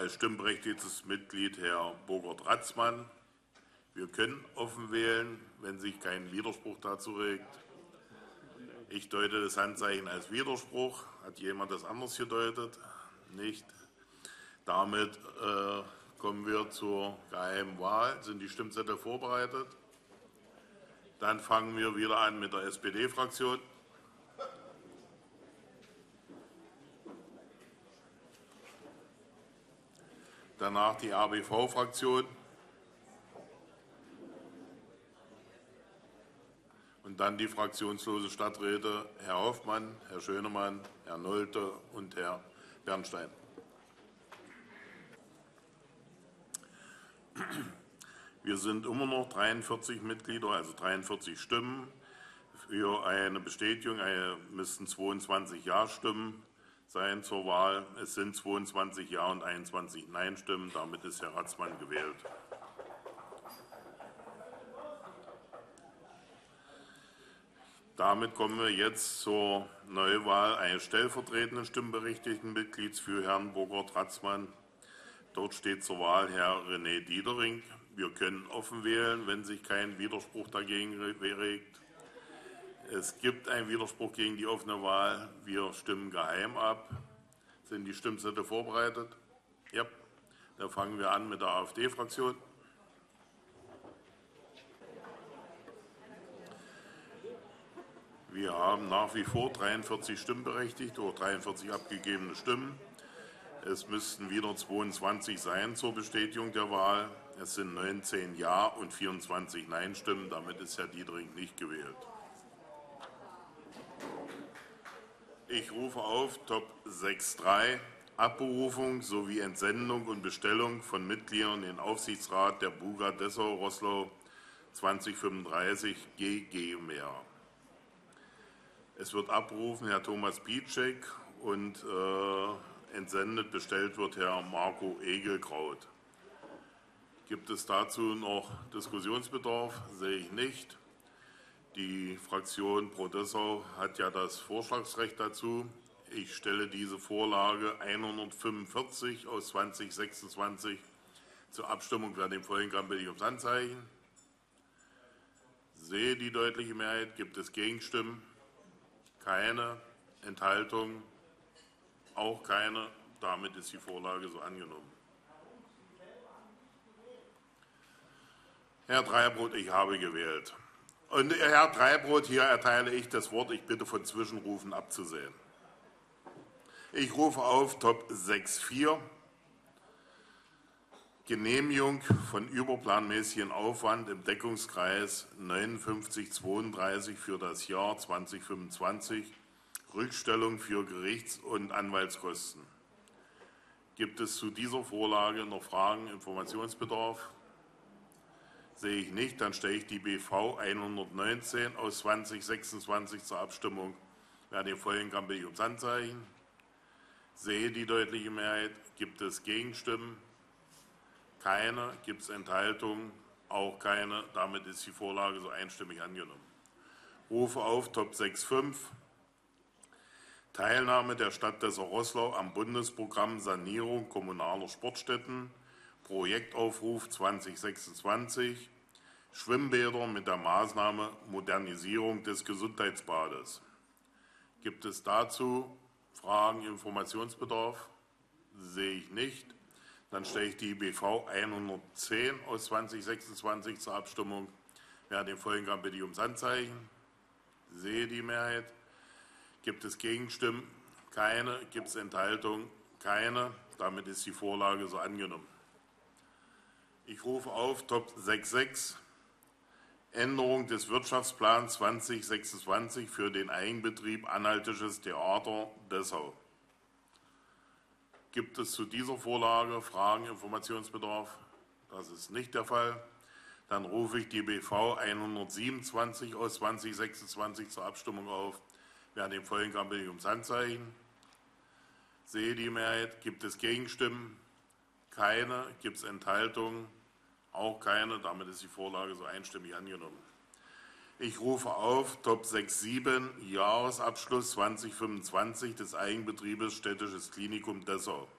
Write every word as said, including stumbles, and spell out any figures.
als stimmberechtigtes Mitglied Herr Burgert-Ratzmann. Wir können offen wählen, wenn sich kein Widerspruch dazu regt. Ich deute das Handzeichen als Widerspruch. Hat jemand das anders gedeutet? Nicht. Damit äh, kommen wir zur geheimen Wahl. Sind die Stimmzettel vorbereitet? Dann fangen wir wieder an mit der S P D-Fraktion. Danach die A B V-Fraktion. Und dann die fraktionslose Stadträte Herr Hoffmann, Herr Schönemann, Herr Nolte und Herr Bernstein. Wir sind immer noch dreiundvierzig Mitglieder, also dreiundvierzig Stimmen. Für eine Bestätigung müssten zweiundzwanzig Ja-Stimmen sein zur Wahl. Es sind zweiundzwanzig Ja- und einundzwanzig Nein-Stimmen. Damit ist Herr Ratzmann gewählt. Damit kommen wir jetzt zur Neuwahl eines stellvertretenden stimmberechtigten Mitglieds für Herrn Burgert-Ratzmann. Dort steht zur Wahl Herr René Diedering. Wir können offen wählen, wenn sich kein Widerspruch dagegen regt. Es gibt einen Widerspruch gegen die offene Wahl. Wir stimmen geheim ab. Sind die Stimmzettel vorbereitet? Ja. Dann fangen wir an mit der AfD-Fraktion. Wir haben nach wie vor dreiundvierzig Stimmberechtigte oder dreiundvierzig abgegebene Stimmen. Es müssten wieder zweiundzwanzig sein zur Bestätigung der Wahl. Es sind neunzehn Ja- und vierundzwanzig Nein-Stimmen. Damit ist Herr Diedering nicht gewählt. Ich rufe auf Top sechs Punkt drei, Abberufung sowie Entsendung und Bestellung von Mitgliedern in den Aufsichtsrat der Buga Dessau-Roßlau zweitausendfünfunddreißig G GmbH. Es wird abberufen Herr Thomas Pietschek und äh, entsendet, bestellt wird Herr Marco Egelkraut. Gibt es dazu noch Diskussionsbedarf? Sehe ich nicht. Die Fraktion Pro Dessau hat ja das Vorschlagsrecht dazu. Ich stelle diese Vorlage hundertfünfundvierzig aus zweitausendsechsundzwanzig zur Abstimmung. Wer dem folgen kann, bitte ich ums Handzeichen. Sehe die deutliche Mehrheit. Gibt es Gegenstimmen? Keine. Enthaltung? Auch keine. Damit ist die Vorlage so angenommen. Herr Dreierbrot, ich habe gewählt. Und Herr Dreierbrot, hier erteile ich das Wort. Ich bitte von Zwischenrufen abzusehen. Ich rufe auf Top sechs Punkt vier. Genehmigung von überplanmäßigen Aufwand im Deckungskreis neunundfünfzig zweiunddreißig für das Jahr zweitausendfünfundzwanzig. Rückstellung für Gerichts- und Anwaltskosten. Gibt es zu dieser Vorlage noch Fragen, Informationsbedarf? Sehe ich nicht. Dann stelle ich die B V hundertneunzehn aus zweitausendsechsundzwanzig zur Abstimmung. Wer dem folgen kann, bitte ich ums Handzeichen. Sehe die deutliche Mehrheit. Gibt es Gegenstimmen? Keine. Gibt es Enthaltungen? Auch keine. Damit ist die Vorlage so einstimmig angenommen. Rufe auf Top sechs Punkt fünf. Teilnahme der Stadt Dessau-Roßlau am Bundesprogramm Sanierung kommunaler Sportstätten. Projektaufruf zweitausendsechsundzwanzig. Schwimmbäder mit der Maßnahme Modernisierung des Gesundheitsbades. Gibt es dazu Fragen, Informationsbedarf? Sehe ich nicht. Dann stelle ich die B V hundertzehn aus zweitausendsechsundzwanzig zur Abstimmung. Wer dem folgen kann, bitte ich ums Handzeichen. Sehe die Mehrheit. Gibt es Gegenstimmen? Keine. Gibt es Enthaltungen? Keine. Damit ist die Vorlage so angenommen. Ich rufe auf Top sechs Punkt sechs. Änderung des Wirtschaftsplans zweitausendsechsundzwanzig für den Eigenbetrieb Anhaltisches Theater Dessau. Gibt es zu dieser Vorlage Fragen, Informationsbedarf? Das ist nicht der Fall. Dann rufe ich die B V hundertsiebenundzwanzig aus zweitausendsechsundzwanzig zur Abstimmung auf. Wer dem folgen kann, bitte ich ums Handzeichen. Sehe die Mehrheit. Gibt es Gegenstimmen? Keine. Gibt es Enthaltungen? Auch keine. Damit ist die Vorlage so einstimmig angenommen. Ich rufe auf Top sechs Punkt sieben, Jahresabschluss zweitausendfünfundzwanzig des Eigenbetriebes Städtisches Klinikum Dessau.